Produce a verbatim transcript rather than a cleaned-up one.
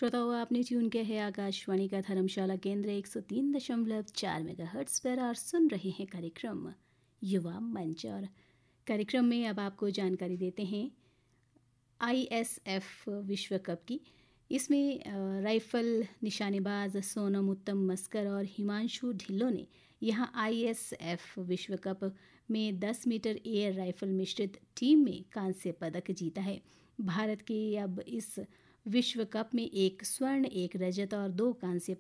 श्रोताओं, आपने ट्यून किया है आकाशवाणी का धर्मशाला केंद्र एक सौ तीन दशमलव चार मेगाहर्ट्ज़ पर और सुन रहे हैं कार्यक्रम युवा मंच। और कार्यक्रम में अब आपको जानकारी देते हैं आईएसएफ विश्व कप की। इसमें राइफल निशानेबाज सोनम उत्तम मस्कर और हिमांशु ढिल्लों ने यहाँ आईएसएफ विश्व कप में दस मीटर एयर राइफल मिश्रित टीम में कांस्य पदक जीता है। भारत के अब इस विश्व कप में एक स्वर्ण, एक रजत और दो कांस्य